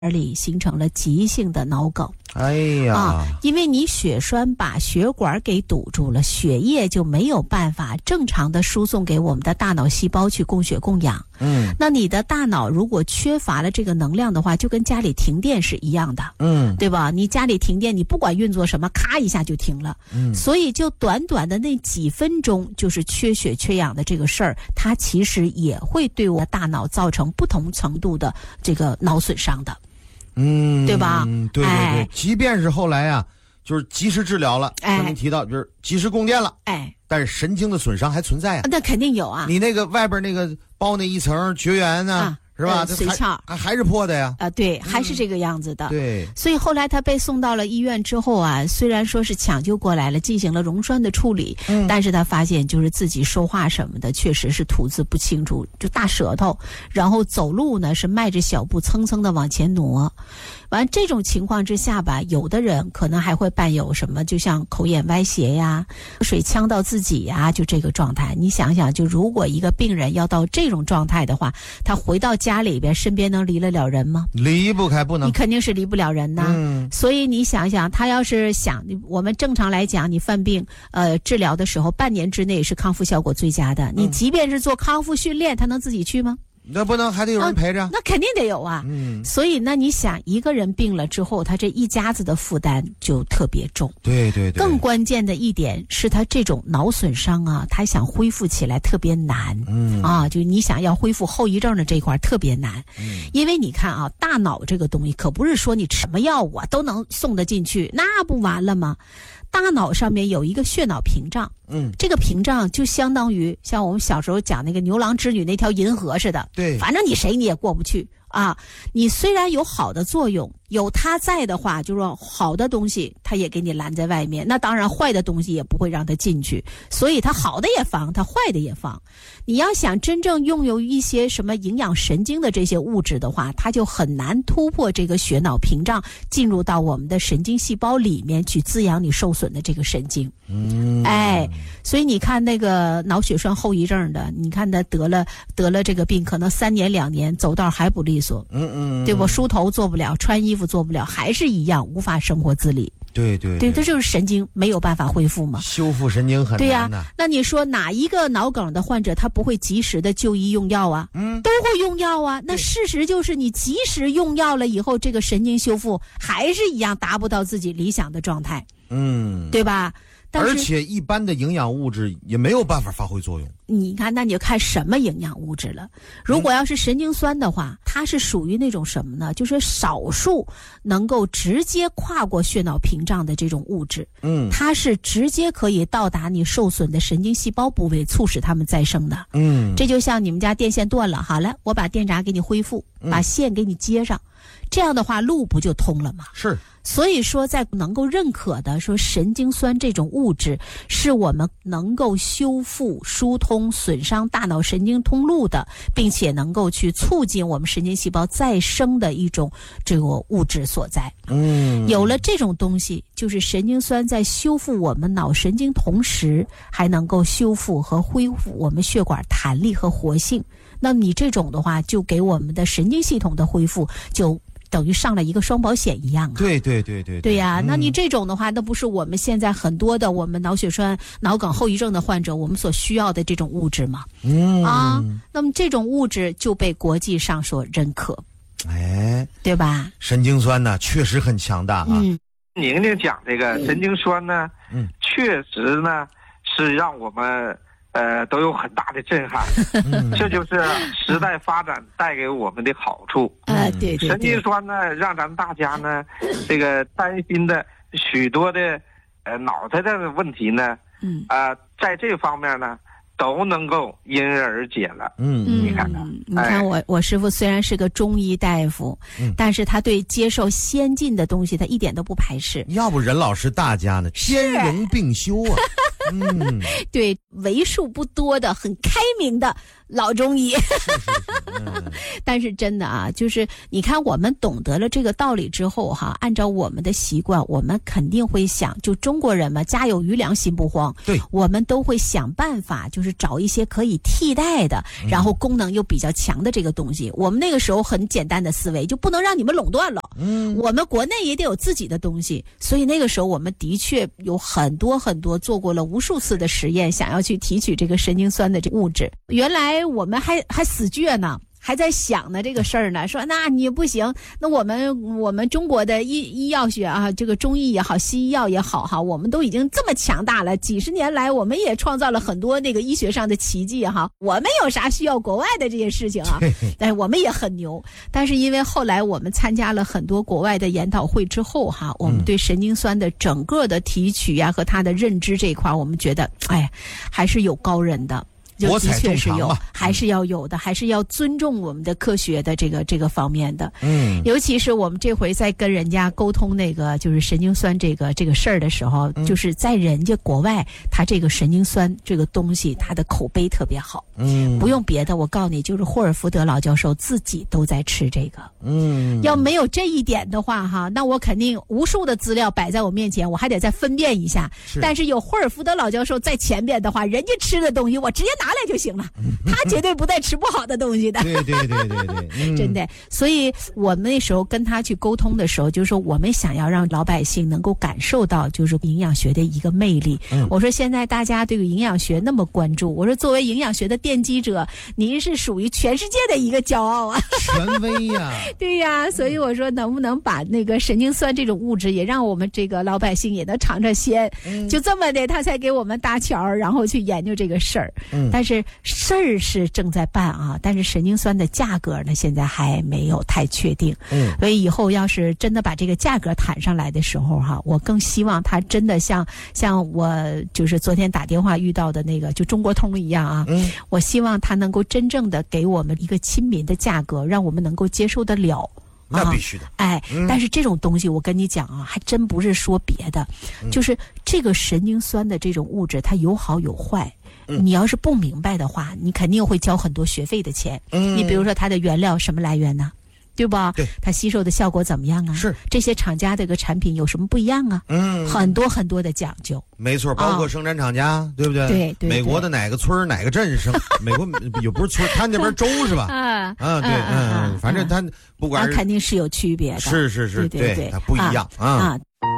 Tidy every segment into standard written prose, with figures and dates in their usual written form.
里形成了急性的脑梗。 哎呀， 因为你血栓把血管给堵住了，血液就没有办法正常的输送给我们的大脑细胞去供血供氧。那你的大脑如果缺乏了这个能量的话，就跟家里停电是一样的。对吧？你家里停电，你不管运作什么，咔一下就停了。所以就短短的那几分钟，就是缺血缺氧的这个事儿，它其实也会对我的大脑造成不同程度的这个脑损伤的。对吧？ 对对对，即便是后来啊，就是及时治疗了，刚才提到就是及时供电了，但是神经的损伤还存在啊。 那肯定有啊。 你那个外边那个包那一层绝缘呢，是吧？ 髓鞘还是破的呀。 对，还是这个样子的。 对。 所以后来他被送到了医院之后啊，虽然说是抢救过来了，进行了溶栓的处理，但是他发现就是自己说话什么的确实是吐字不清楚，就大舌头，然后走路呢是迈着小步蹭蹭的往前挪。完这种情况之下吧，有的人可能还会伴有什么，就像口眼歪斜呀、水呛到自己呀，就这个状态。你想想，就如果一个病人要到这种状态的话，他回到家里边，身边能离得了人吗？ 离不开，不能。 你肯定是离不了人呐。所以你想想，他要是想，我们正常来讲，你犯病治疗的时候，半年之内是康复效果最佳的。你即便是做康复训练，他能自己去吗？ 那不能，还得有人陪着。 那肯定得有啊。所以那你想，一个人病了之后，他这一家子的负担就特别重。 对对对。 更关键的一点是，他这种脑损伤啊，他想恢复起来特别难。就你想要恢复后遗症的这一块特别难。因为你看啊，大脑这个东西可不是说你吃什么药物都能送得进去，那不完了吗？大脑上面有一个血脑屏障，这个屏障就相当于像我们小时候讲那个牛郎织女那条银河似的， 对， 反正你谁你也过不去啊。你虽然有好的作用，有它在的话，就是说好的东西它也给你拦在外面，那当然坏的东西也不会让它进去，所以它好的也防，它坏的也防。你要想真正拥有一些什么营养神经的这些物质的话，它就很难突破这个血脑屏障，进入到我们的神经细胞里面去滋养你受损的这个神经。所以你看那个脑血栓后遗症的，你看他得了这个病，可能3年2年走道还不利索，对不？梳头做不了，穿衣服做不了，还是一样无法生活自理。 对， 这就是神经没有办法恢复嘛。 修复神经很难的。 对呀，那你说哪一个脑梗的患者他不会及时的就医用药啊？都会用药啊。那事实就是你及时用药了以后，这个神经修复还是一样达不到自己理想的状态。对吧？ 而且一般的营养物质也没有办法发挥作用。 你看，那你就看什么营养物质了。如果要是神经酸的话，它是属于那种什么呢？就是少数能够直接跨过血脑屏障的这种物质。它是直接可以到达你受损的神经细胞部位，促使它们再生的。这就像你们家电线断了，好了，我把电闸给你恢复，把线给你接上，这样的话路不就通了吗？ 是。 所以说在能够认可的说神经酸这种物质是我们能够修复疏通损伤大脑神经通路的，并且能够去促进我们神经细胞再生的一种这个物质所在。有了这种东西，就是神经酸在修复我们脑神经同时还能够修复和恢复我们血管弹力和活性。那你这种的话就给我们的神经系统的恢复就等于上了一个双保险一样啊。对呀，那你这种的话，那不是我们现在很多的我们脑血栓、脑梗后遗症的患者我们所需要的这种物质吗？那么这种物质就被国际上所认可，对吧？ 神经酸呢，确实很强大啊。 宁宁讲这个神经酸呢，确实呢是让我们都有很大的震撼。这就是时代发展带给我们的好处。 对， 神经酸呢，让咱们大家呢，这个担心的许多的脑袋的问题呢，在这方面呢，都能够因人而解了。你看看， 你看我师父虽然是个中医大夫，但是他对接受先进的东西他一点都不排斥。 要不任老师大家呢，兼容并修啊。 对，为数不多的很开明的老中医。但是真的啊，就是你看我们懂得了这个道理之后哈，按照我们的习惯，我们肯定会想，就中国人嘛，家有余粮心不慌， 对， 我们都会想办法，就是找一些可以替代的，然后功能又比较强的这个东西。我们那个时候很简单的思维，就不能让你们垄断了，我们国内也得有自己的东西。所以那个时候我们的确有很多做过了无数次的实验，想要去提取这个神经酸的这物质。原来我们还死倔呢，还在想呢这个事儿呢，说那你不行，那我们中国的医药学啊，这个中医也好，西医药也好哈，我们都已经这么强大了，几十年来我们也创造了很多那个医学上的奇迹哈，我们有啥需要国外的这些事情啊？但是我们也很牛。但是因为后来我们参加了很多国外的研讨会之后哈，我们对神经酸的整个的提取呀和它的认知这一块，我们觉得还是有高人的。就的确是有，还是要有的，还是要尊重我们的科学的这个方面的。尤其是我们这回在跟人家沟通那个就是神经酸这个事儿的时候，就是在人家国外，他这个神经酸这个东西，他的口碑特别好。不用别的，我告诉你，就是霍尔福德老教授自己都在吃这个。要没有这一点的话哈，那我肯定无数的资料摆在我面前，我还得再分辨一下。但是有霍尔福德老教授在前边的话，人家吃的东西我直接拿来就行了，他绝对不带吃不好的东西的。 对， 真的。所以我们那时候跟他去沟通的时候，就是说我们想要让老百姓能够感受到就是营养学的一个魅力。我说现在大家对营养学那么关注，我说作为营养学的奠基者，您是属于全世界的一个骄傲啊， 权威呀。 对呀，所以我说能不能把那个神经酸这种物质也让我们这个老百姓也能尝尝鲜。就这么的他才给我们搭桥，然后去研究这个事儿。但是事儿是正在办啊，但是神经酸的价格呢现在还没有太确定。所以以后要是真的把这个价格谈上来的时候哈，我更希望它真的像我就是昨天打电话遇到的那个就中国通一样啊，我希望它能够真正的给我们一个亲民的价格，让我们能够接受得了。 那必须的。 但是这种东西我跟你讲啊，还真不是说别的，就是这个神经酸的这种物质它有好有坏。你要是不明白的话，你肯定会交很多学费的钱。你比如说它的原料什么来源呢？对吧？ 对， 它吸收的效果怎么样啊？ 是这些厂家这个产品有什么不一样啊？很多的讲究。 没错，包括生产厂家，对不对？ 对。 美国的哪个村哪个镇生？美国也不是村，他那边州是吧？对，反正他不管是肯定是有区别的。 是，对，它不一样啊。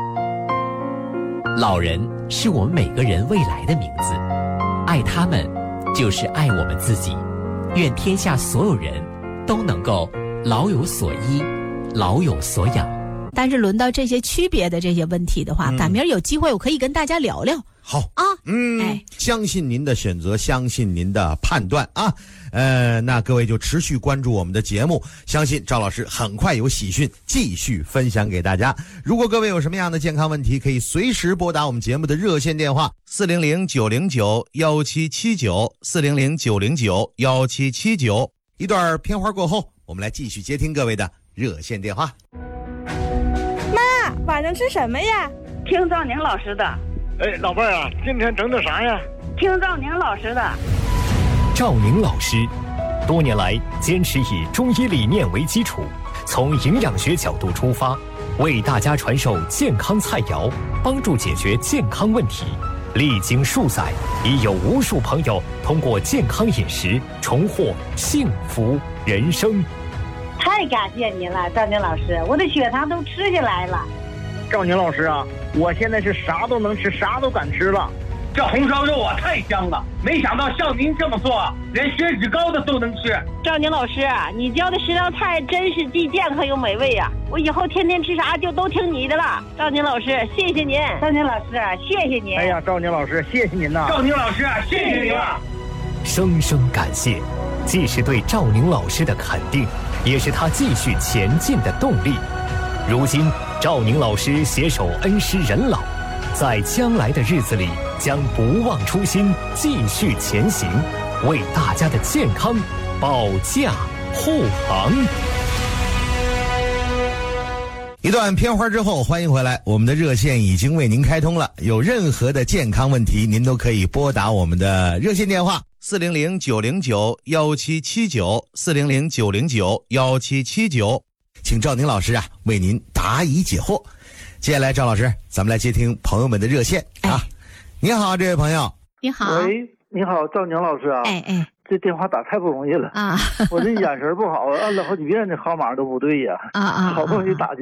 老人是我们每个人未来的名字，爱他们就是爱我们自己。愿天下所有人都能够老有所依，老有所养。但是轮到这些区别的这些问题的话，赶明儿有机会我可以跟大家聊聊。 好啊，相信您的选择，相信您的判断啊。那各位就持续关注我们的节目，相信赵老师很快有喜讯继续分享给大家。如果各位有什么样的健康问题，可以随时拨打我们节目的热线电话400-909-1779，400-909-1779。一段片花过后，我们来继续接听各位的热线电话。 妈，晚上吃什么呀？ 听赵宁老师的。 老伴儿啊，今天整的啥呀？ 听赵宁老师的。 赵宁老师多年来坚持以中医理念为基础，从营养学角度出发，为大家传授健康菜肴，帮助解决健康问题。历经数载，已有无数朋友通过健康饮食重获幸福人生。 太感谢您了，赵宁老师，我的血糖都吃下来了。 赵宁老师啊，我现在是啥都能吃，啥都敢吃了。 这红烧肉啊太香了，没想到像您这么做，连血脂高的都能吃。 赵宁老师，你教的10道菜真是既健康又美味呀！我以后天天吃啥就都听你的了。赵宁老师，谢谢您。赵宁老师，谢谢您。 哎呀，赵宁老师，谢谢您呐。 赵宁老师，谢谢您了。 生生感谢，既是对赵宁老师的肯定，也是他继续前进的动力。如今，赵宁老师携手恩施人老，在将来的日子里将不忘初心，继续前行，为大家的健康保驾护航。 一段片花之后，欢迎回来，我们的热线已经为您开通了，有任何的健康问题，您都可以拨打我们的热线电话400-909-1779，400-909-1779，请赵宁老师啊为您答疑解惑。接下来赵老师，咱们来接听朋友们的热线啊。你好，这位朋友。 你好。 喂，你好，赵宁老师啊。这电话打太不容易了啊！我这眼神不好，按了好几遍，这号码都不对呀。好不容易打进